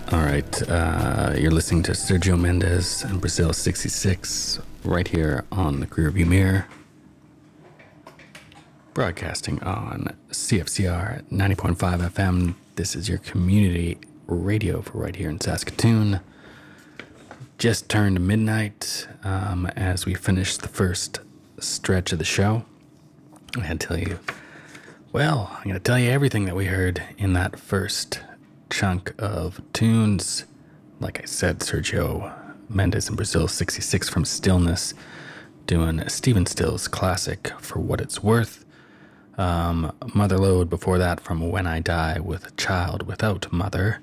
All right, you're listening to Sergio Mendes and Brazil 66 right here on the Rearview Mirror, broadcasting on CFCR 90.5 FM. This is your community radio for right here in Saskatoon. Just turned midnight as we finished the first stretch of the show. I had to tell you, well, I'm going to tell you everything that we heard in that first chunk of tunes. Like I said, Sergio Mendes and Brazil 66 from Stillness, doing Stephen Still's classic For What It's Worth. Motherlode before that from When I Die with a Child Without Mother.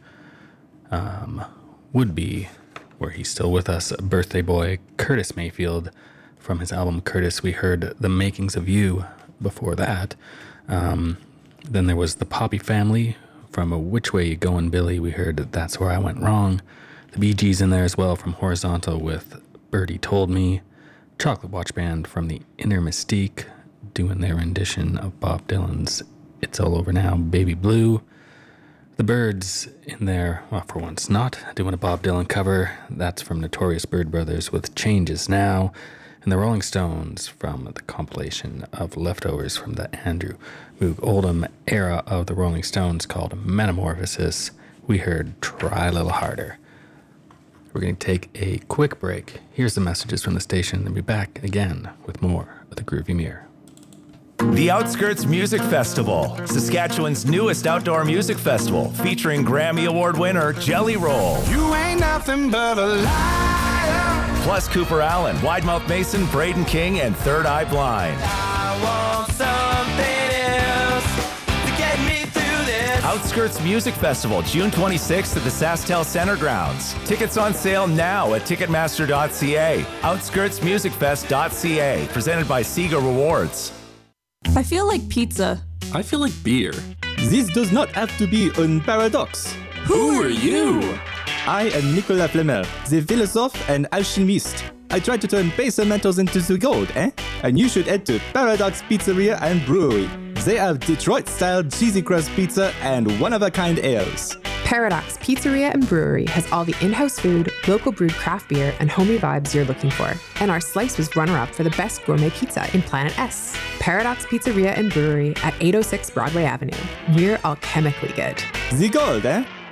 Would be, were he still with us, birthday boy Curtis Mayfield from his album Curtis. We heard The Makings of You before that. Then there was the Poppy Family from Which Way You Goin' Billy. We heard That's Where I Went Wrong. The Bee Gees in there as well from Horizontal with Birdie Told Me. Chocolate Watch Band from the Inner Mystique doing their rendition of Bob Dylan's It's All Over Now, Baby Blue. The Byrds in there, well, for once not doing a Bob Dylan cover. That's from Notorious Byrd Brothers with Changes Now. And the Rolling Stones from the compilation of leftovers from the Andrew Moog Oldham era of the Rolling Stones called Metamorphosis. We heard Try a Little Harder. We're going to take a quick break. Here's the messages from the station, and be back again with more of the Groovy Mirror. The Outskirts Music Festival, Saskatchewan's newest outdoor music festival, featuring Grammy Award winner Jelly Roll. You ain't nothing but a liar. Plus Cooper Allen, Widemouth Mason, Braden King, and Third Eye Blind. I want something else to get me through this. Outskirts Music Festival, June 26th at the SaskTel Center Grounds. Tickets on sale now at Ticketmaster.ca. OutskirtsMusicFest.ca. Presented by Sega Rewards. I feel like pizza. I feel like beer. This does not have to be a paradox. Who are you? I am Nicolas Flamel, the philosophe and alchemist. I try to turn base metals into the gold, And you should head to Paradox Pizzeria and Brewery. They have Detroit-style cheesy crust pizza and one-of-a-kind ales. Paradox Pizzeria and Brewery has all the in-house food, local brewed craft beer, and homey vibes you're looking for. And our slice was runner-up for the best gourmet pizza in Planet S. Paradox Pizzeria and Brewery at 806 Broadway Avenue. We're alchemically good. The gold,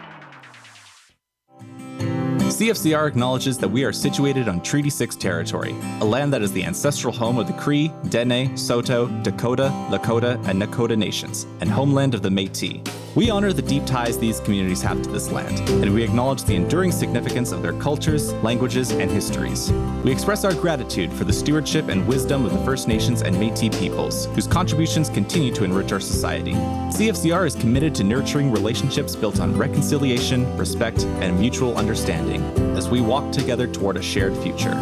CFCR acknowledges that we are situated on Treaty 6 territory, a land that is the ancestral home of the Cree, Dene, Saulteaux, Dakota, Lakota, and Nakota nations, and homeland of the Métis. We honor the deep ties these communities have to this land, and we acknowledge the enduring significance of their cultures, languages, and histories. We express our gratitude for the stewardship and wisdom of the First Nations and Métis peoples, whose contributions continue to enrich our society. CFCR is committed to nurturing relationships built on reconciliation, respect, and mutual understanding, as we walk together toward a shared future.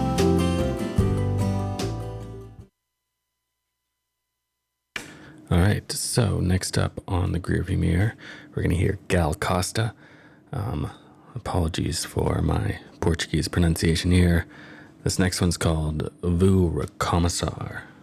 All right, so next up on the Rearview Mirror, we're going to hear Gal Costa. Apologies for my Portuguese pronunciation here. This next one's called Vu Recomeçar.